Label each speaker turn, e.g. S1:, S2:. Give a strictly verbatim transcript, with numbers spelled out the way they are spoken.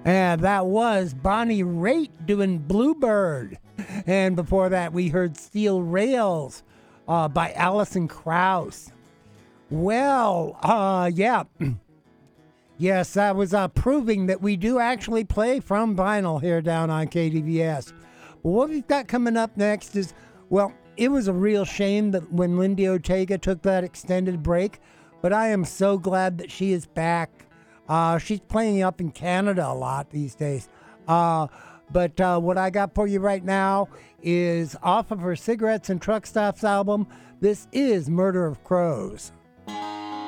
S1: And that was Bonnie Raitt doing Bluebird. And before that, we heard Steel Rails uh, by Alison Krauss. Well, uh, yeah. Yes, that was uh, proving that we do actually play from vinyl here down on K D V S. But what we've got coming up next is, well, it was a real shame that when Lindy Ortega took that extended break, but I am so glad that she is back. Uh, she's playing up in Canada a lot these days. Uh, but uh, what I got for you right now is off of her Cigarettes and Truck Stops album. This is Murder of Crows.